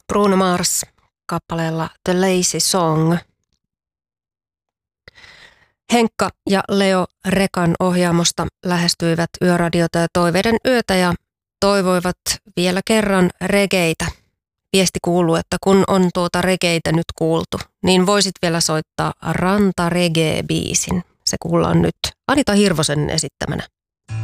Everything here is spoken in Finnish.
Bruno Mars kappaleella The Lazy Song. Henkka ja Leo Rekan ohjaamosta lähestyivät Yöradiota ja Toiveiden yötä ja toivoivat vielä kerran regeitä. Viesti kuuluu, että kun on tuota regeitä nyt kuultu, niin voisit vielä soittaa Ranta Reggae-biisin. Se kuullaan nyt Anita Hirvosen esittämänä.